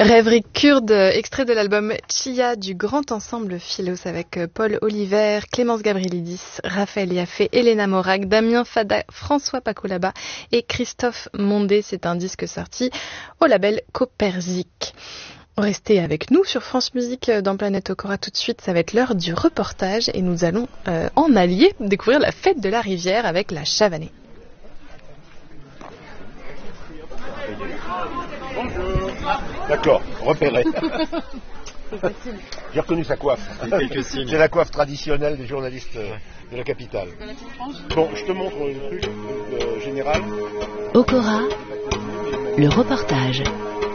Rêverie kurde, extrait de l'album Chia du grand ensemble Philos avec Paul Oliver, Clémence Gabrielidis, Raphaël Yaffé, Elena Morag, Damien Fada, François Pacolaba et Christophe Mondé. C'est un disque sorti au label Coperzic. Restez avec nous sur France Musique dans Planète Okora tout de suite, ça va être l'heure du reportage et nous allons en Allier découvrir la fête de la rivière avec la Chavanais. Bonjour. D'accord, repéré. J'ai reconnu sa coiffe. C'est la coiffe traditionnelle des journalistes de la capitale. Bon, je te montre le truc général. Okora, le reportage.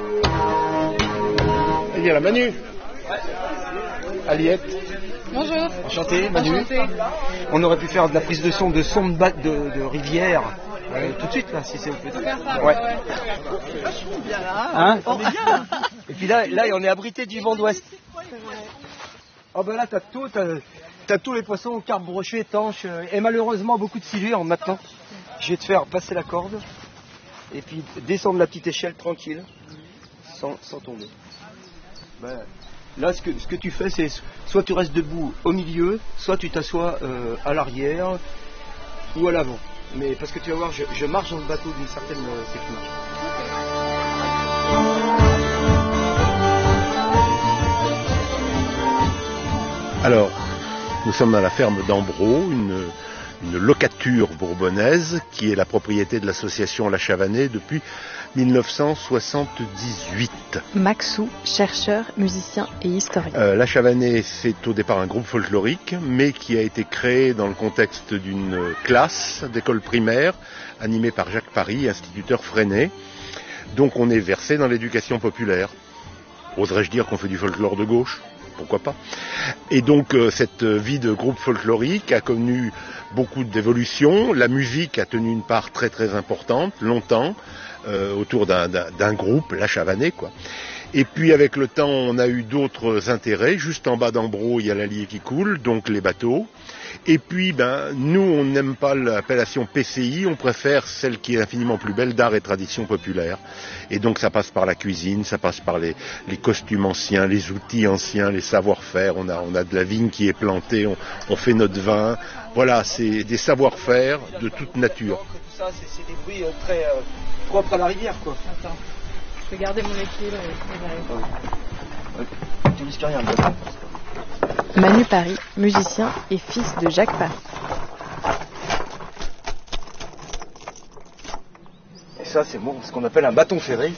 Il y a la Manu. Aliette. Bonjour. Enchanté, Manu. Enchanté. On aurait pu faire de la prise de son de rivière tout de suite là, si c'est possible. Ouais. Vachement bien là. Hein, on est bien. Et puis là, on est abrité du vent d'ouest. Oh ben là, t'as tous les poissons, carpes, brochets, tanches, et malheureusement beaucoup de silures maintenant. Je vais te faire passer la corde et puis descendre la petite échelle tranquille, sans tomber. Ben, là, ce que tu fais, c'est soit tu restes debout au milieu, soit tu t'assois à l'arrière ou à l'avant. Mais parce que tu vas voir, je marche dans le bateau d'une certaine technique. Alors, nous sommes dans la ferme d'Ambro, une locature bourbonnaise qui est la propriété de l'association La Chavanais depuis 1978. Maxou, chercheur, musicien et historien. La Chavanais, c'est au départ un groupe folklorique, mais qui a été créé dans le contexte d'une classe d'école primaire animée par Jacques Paris, instituteur freiné. Donc on est versé dans l'éducation populaire. Oserais-je dire qu'on fait du folklore de gauche ? Pourquoi pas ? Et donc cette vie de groupe folklorique a connu beaucoup d'évolutions. La musique a tenu une part très très importante, longtemps, autour d'un groupe, la Chavanais, quoi. Et puis avec le temps, on a eu d'autres intérêts. Juste en bas d'Ambro, il y a l'Allier qui coule, donc les bateaux. Et puis, nous, on n'aime pas l'appellation PCI, on préfère celle qui est infiniment plus belle d'art et tradition populaire. Et donc, ça passe par la cuisine, ça passe par les costumes anciens, les outils anciens, les savoir-faire. On a de la vigne qui est plantée, on fait notre vin. Voilà, c'est des savoir-faire de toute nature. Tout ça, c'est des bruits très propres à la rivière, quoi. Attends, je vais garder mon équilibre. Tu risques rien. Manu Paris, musicien et fils de Jacques Paris. Et ça, c'est ce qu'on appelle un bâton ferré.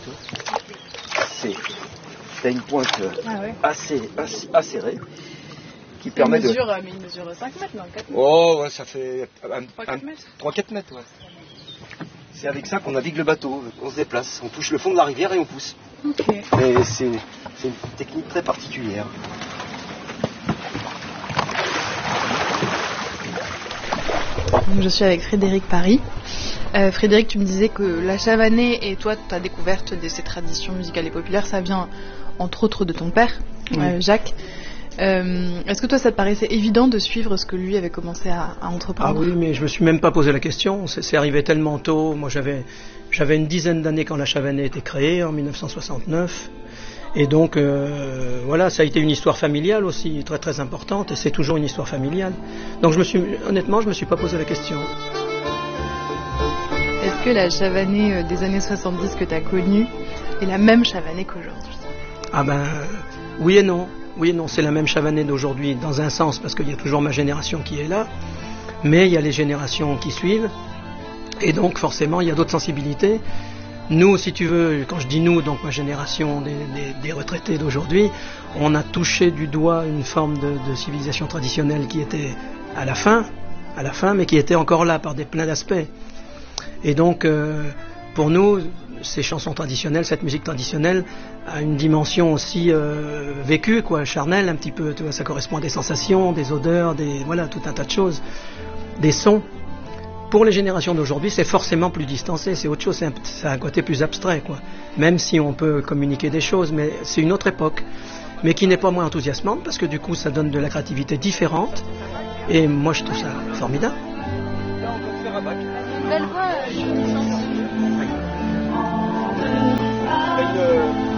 T'as une pointe assez acérée qui permet Mais il mesure 5 mètres, non 4 mètres. Oh, ouais, ça fait 3-4 mètres. 3-4 mètres, ouais. C'est avec ça qu'on navigue le bateau. On se déplace, on touche le fond de la rivière et on pousse. Ok. Et c'est une technique très particulière. Je suis avec Frédéric Paris. Frédéric, tu me disais que la Chavanais et toi, ta découverte de ces traditions musicales et populaires, ça vient entre autres de ton père, Jacques. Est-ce que toi, ça te paraissait évident de suivre ce que lui avait commencé à entreprendre ? Ah oui, mais je me suis même pas posé la question. C'est arrivé tellement tôt. Moi, j'avais une dizaine d'années quand la Chavanais a été créée, en 1969. Et donc, voilà, ça a été une histoire familiale aussi, très très importante, et c'est toujours une histoire familiale. Donc, honnêtement, je me suis pas posé la question. Est-ce que la Chavanais des années 70 que tu as connue est la même Chavanais qu'aujourd'hui ? Ah oui et non. Oui et non, c'est la même Chavanais d'aujourd'hui, dans un sens, parce qu'il y a toujours ma génération qui est là, mais il y a les générations qui suivent, et donc forcément, il y a d'autres sensibilités. Nous, si tu veux, quand je dis nous, donc ma génération des retraités d'aujourd'hui, on a touché du doigt une forme de civilisation traditionnelle qui était à la fin, mais qui était encore là par plein d'aspects. Et donc, pour nous, ces chansons traditionnelles, cette musique traditionnelle a une dimension aussi vécue, quoi, charnelle un petit peu. Tu vois, ça correspond à des sensations, des odeurs, voilà, tout un tas de choses, des sons. Pour les générations d'aujourd'hui, c'est forcément plus distancé, c'est autre chose, c'est un côté plus abstrait, quoi. Même si on peut communiquer des choses, mais c'est une autre époque, mais qui n'est pas moins enthousiasmante, parce que du coup, ça donne de la créativité différente, et moi, je trouve ça formidable. Là, on peut faire un bac. Une belle voix,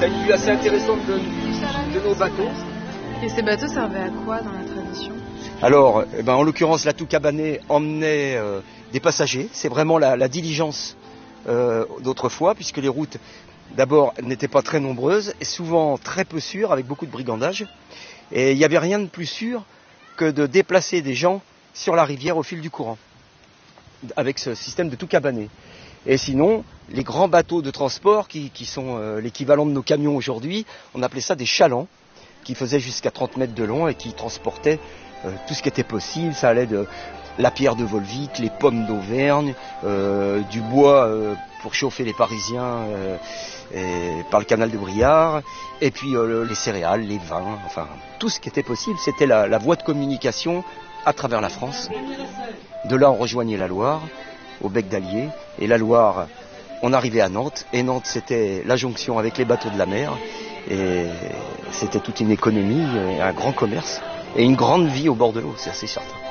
a une vue assez intéressante de nos bateaux. Et ces bateaux servaient à quoi dans la tradition? Alors, en l'occurrence, la Toucabanais emmenait des passagers. C'est vraiment la diligence d'autrefois, puisque les routes, d'abord, n'étaient pas très nombreuses, et souvent très peu sûres, avec beaucoup de brigandage. Et il n'y avait rien de plus sûr que de déplacer des gens sur la rivière au fil du courant, avec ce système de Toucabanais. Et sinon, les grands bateaux de transport, qui sont l'équivalent de nos camions aujourd'hui, on appelait ça des chalands, qui faisaient jusqu'à 30 mètres de long et qui transportaient tout ce qui était possible. Ça allait de la pierre de Volvic, les pommes d'Auvergne, du bois pour chauffer les Parisiens par le canal de Briard, et puis les céréales, les vins, enfin tout ce qui était possible. C'était la voie de communication à travers la France. De là, on rejoignait la Loire, au bec d'Allier, et la Loire, on arrivait à Nantes, et Nantes, c'était la jonction avec les bateaux de la mer, et c'était toute une économie, un grand commerce, et une grande vie au bord de l'eau, c'est assez certain.